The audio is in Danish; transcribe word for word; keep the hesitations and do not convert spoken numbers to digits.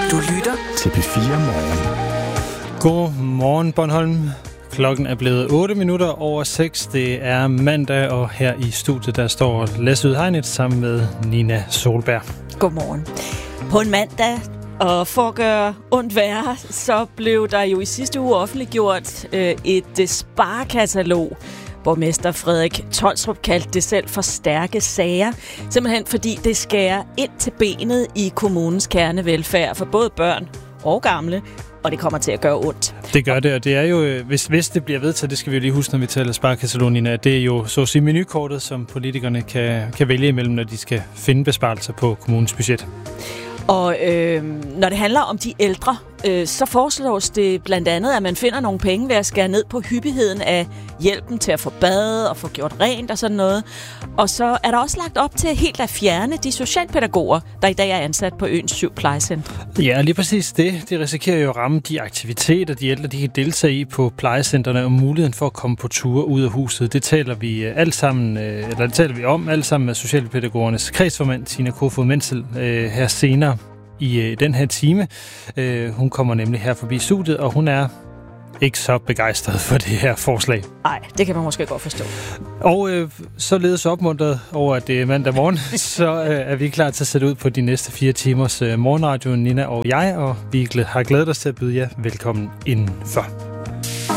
Du lytter til P fire Morgen. God morgen, Bornholm. Klokken er blevet otte minutter over seks. Det er mandag, og her i studiet, der står Lasse Udhegnet sammen med Nina Solberg. Godmorgen. På en mandag, og for at gøre ondt værre, så blev der jo i sidste uge offentliggjort øh, et sparekatalog. Borgmester Frederik Tolstrup kaldte det selv for stærke sager, simpelthen fordi det skærer ind til benet i kommunens kernevelfærd for både børn og gamle, og det kommer til at gøre ondt. Det gør det, og det er jo, hvis, hvis det bliver vedtaget, det skal vi jo lige huske, når vi taler sparekatalogien, at det er jo så at sige menukortet, som politikerne kan, kan vælge imellem, når de skal finde besparelser på kommunens budget. Og øh, når det handler om de ældre, øh, så foreslås det blandt andet, at man finder nogle penge ved at skære ned på hyppigheden af hjælpen til at få bade og få gjort rent og sådan noget. Og så er der også lagt op til helt at fjerne de socialpædagoger, der i dag er ansat på øens syv plejecentre. Ja, lige præcis det. Det risikerer jo at ramme de aktiviteter, de ældre de kan deltage i på plejecentrene, og muligheden for at komme på ture ud af huset. Det taler vi alt sammen, eller det taler vi om alt sammen med socialpædagogernes kredsformand, Tina Kofod Menzel, her senere i den her time. Hun kommer nemlig her forbi studiet, og hun er ikke så begejstret for det her forslag. Nej, det kan man måske godt forstå. Og øh, således opmuntret over, at det er mandag morgen, så øh, er vi klar til at sætte ud på de næste fire timers øh, morgenradio, Nina og jeg, og vi har glædet os til at byde jer velkommen indenfor.